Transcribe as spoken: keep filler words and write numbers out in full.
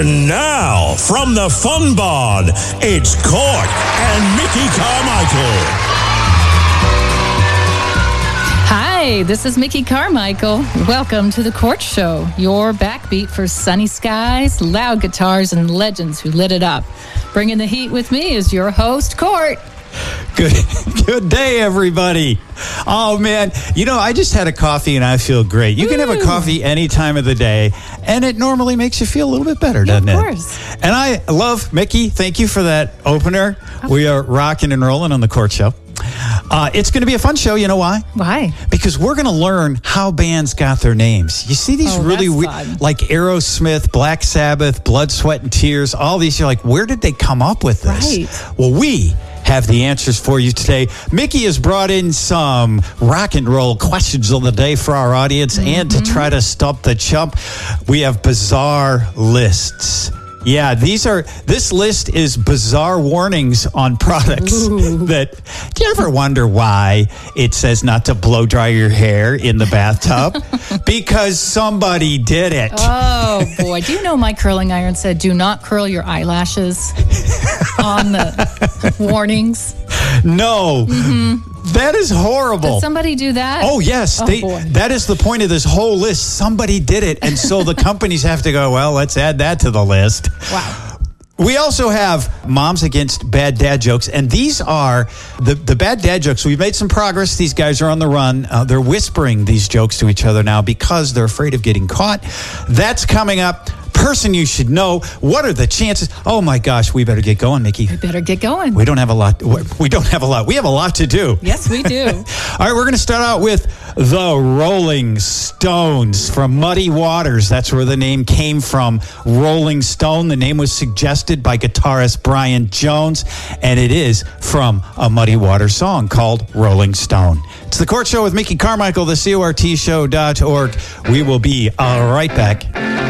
And now, from the Fun Barn, it's Court and Mickey Carmichael. Hi, this is Mickey Carmichael. Welcome to the Court Show, your backbeat for sunny skies, loud guitars, and legends who lit it up. Bringing the heat with me is your host, Court. Good good day, everybody. Oh, man. You know, I just had a coffee and I feel great. You can have a coffee any time of the day, and it normally makes you feel a little bit better, doesn't it? Of course. And I love, Mickey, thank you for that opener. We are rocking and rolling on the Court Show. Uh, it's going to be a fun show. You know why? Why? Because we're going to learn how bands got their names. You see these oh, really we- like Aerosmith, Black Sabbath, Blood, Sweat, and Tears, all these. You're like, where did they come up with this? Right. Well, we have the answers for you today. Mickey has brought in some rock and roll questions of the day for our audience, mm-hmm. and to try to stump the chump, we have bizarre lists. Yeah, these are. This list is bizarre warnings on products. Ooh. That. Do you ever wonder why it says not to blow dry your hair in the bathtub? Because somebody did it. Oh boy! Do you know my curling iron said, "Do not curl your eyelashes" on the warnings? No. Mm-hmm. That is horrible. Did somebody do that? Oh, yes. Oh, they, boy. That is the point of this whole list. Somebody did it. And so the companies have to go, well, let's add that to the list. Wow. We also have Moms Against Bad Dad Jokes. And these are the, the bad dad jokes. We've made some progress. These guys are on the run. Uh, they're whispering these jokes to each other now because they're afraid of getting caught. That's coming up. Person you should know. What are the chances? Oh my gosh, we better get going, Mickey. We better get going. We don't have a lot. We don't have a lot. We have a lot to do. Yes, we do. All right, we're going to start out with the Rolling Stones from Muddy Waters. That's where the name came from. Rolling Stone. The name was suggested by guitarist Brian Jones, and it is from a Muddy Waters song called Rolling Stone. It's the Court Show with Mickey Carmichael, the C O R T show dot org. We will be uh, right back.